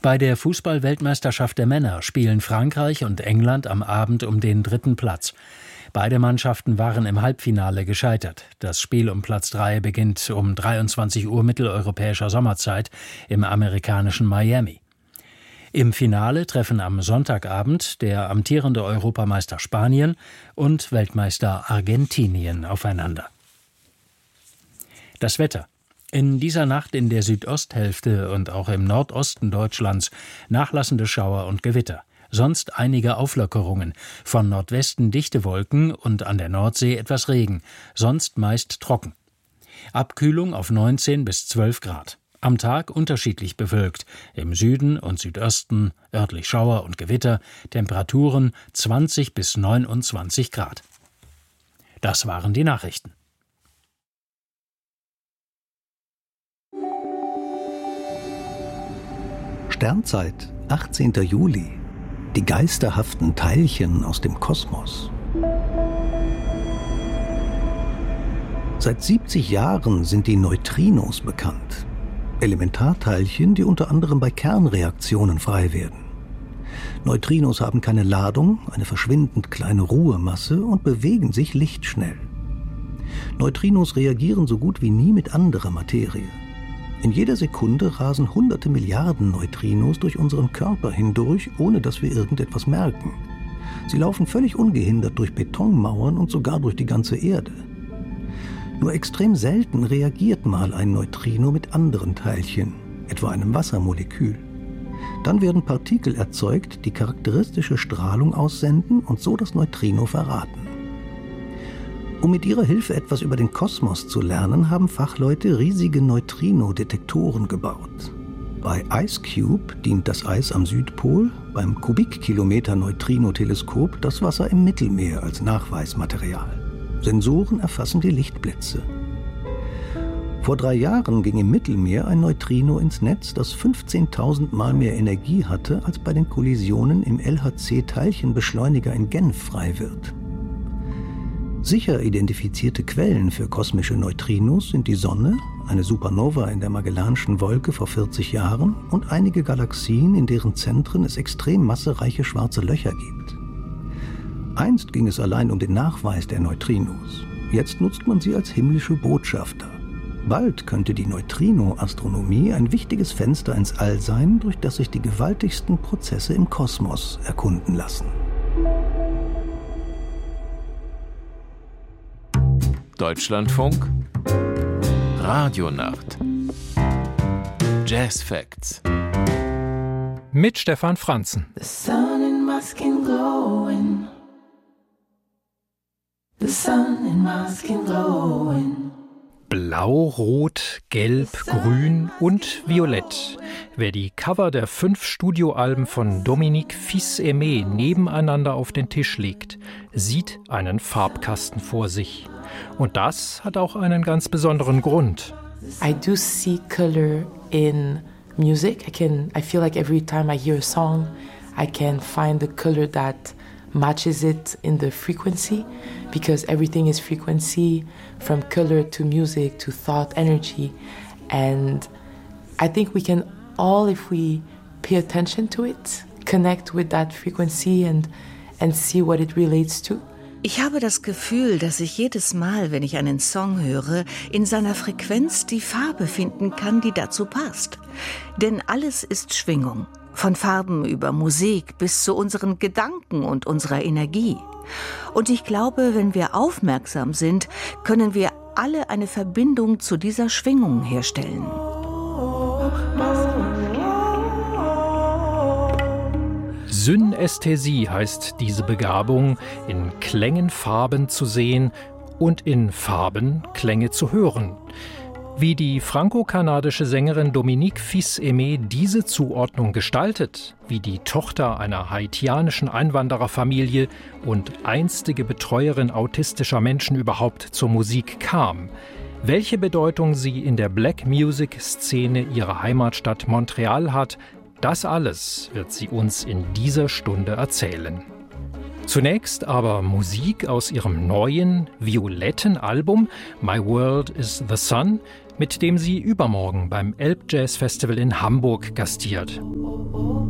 Bei der Fußball-Weltmeisterschaft der Männer spielen Frankreich und England am Abend um den 3. Platz. Beide Mannschaften waren im Halbfinale gescheitert. Das Spiel um Platz 3 beginnt um 23 Uhr mitteleuropäischer Sommerzeit im amerikanischen Miami. Im Finale treffen am Sonntagabend der amtierende Europameister Spanien und Weltmeister Argentinien aufeinander. Das Wetter. In dieser Nacht in der Südosthälfte und auch im Nordosten Deutschlands nachlassende Schauer und Gewitter. Sonst einige Auflockerungen. Von Nordwesten dichte Wolken und an der Nordsee etwas Regen. Sonst meist trocken. Abkühlung auf 19 bis 12 Grad. Am Tag unterschiedlich bewölkt. Im Süden und Südosten örtlich Schauer und Gewitter. Temperaturen 20 bis 29 Grad. Das waren die Nachrichten. Sternzeit, 18. Juli. Die geisterhaften Teilchen aus dem Kosmos. Seit 70 Jahren sind die Neutrinos bekannt. Elementarteilchen, die unter anderem bei Kernreaktionen frei werden. Neutrinos haben keine Ladung, eine verschwindend kleine Ruhemasse und bewegen sich lichtschnell. Neutrinos reagieren so gut wie nie mit anderer Materie. In jeder Sekunde rasen hunderte Milliarden Neutrinos durch unseren Körper hindurch, ohne dass wir irgendetwas merken. Sie laufen völlig ungehindert durch Betonmauern und sogar durch die ganze Erde. Nur extrem selten reagiert mal ein Neutrino mit anderen Teilchen, etwa einem Wassermolekül. Dann werden Partikel erzeugt, die charakteristische Strahlung aussenden und so das Neutrino verraten. Um mit ihrer Hilfe etwas über den Kosmos zu lernen, haben Fachleute riesige Neutrino-Detektoren gebaut. Bei IceCube dient das Eis am Südpol, beim Kubikkilometer-Neutrino-Teleskop das Wasser im Mittelmeer als Nachweismaterial. Sensoren erfassen die Lichtblitze. Vor 3 Jahren ging im Mittelmeer ein Neutrino ins Netz, das 15.000 Mal mehr Energie hatte, als bei den Kollisionen im LHC-Teilchenbeschleuniger in Genf frei wird. Sicher identifizierte Quellen für kosmische Neutrinos sind die Sonne, eine Supernova in der Magellanischen Wolke vor 40 Jahren und einige Galaxien, in deren Zentren es extrem massereiche schwarze Löcher gibt. Einst ging es allein um den Nachweis der Neutrinos. Jetzt nutzt man sie als himmlische Botschafter. Bald könnte die Neutrino-Astronomie ein wichtiges Fenster ins All sein, durch das sich die gewaltigsten Prozesse im Kosmos erkunden lassen. Deutschlandfunk Radionacht Jazz Facts mit Stefan Franzen. The sun in my skin glowing. The sun in my skin glowing. Blau, Rot, Gelb, Grün und Violett. Wer die Cover der 5 Studioalben von Dominique Fils-Aimé nebeneinander auf den Tisch legt, sieht einen Farbkasten vor sich. Und das hat auch einen ganz besonderen Grund. I do see color in music. I feel like every time I hear a song, I can find the color that matches it in the frequency, because everything is frequency, from color to music to thought, energy. And I think we can all, if we pay attention to it, connect with that frequency and see what it relates to. Ich habe das Gefühl, dass ich jedes Mal, wenn ich einen Song höre, in seiner Frequenz die Farbe finden kann, die dazu passt. Denn alles ist Schwingung. Von Farben über Musik bis zu unseren Gedanken und unserer Energie. Und ich glaube, wenn wir aufmerksam sind, können wir alle eine Verbindung zu dieser Schwingung herstellen. Synästhesie heißt diese Begabung, in Klängen Farben zu sehen und in Farben Klänge zu hören. Wie die franco-kanadische Sängerin Dominique Fils-Aimé diese Zuordnung gestaltet, wie die Tochter einer haitianischen Einwandererfamilie und einstige Betreuerin autistischer Menschen überhaupt zur Musik kam, welche Bedeutung sie in der Black-Music-Szene ihrer Heimatstadt Montreal hat, das alles wird sie uns in dieser Stunde erzählen. Zunächst aber Musik aus ihrem neuen, violetten Album My World is the Sun, mit dem sie übermorgen beim Elbjazz Festival in Hamburg gastiert.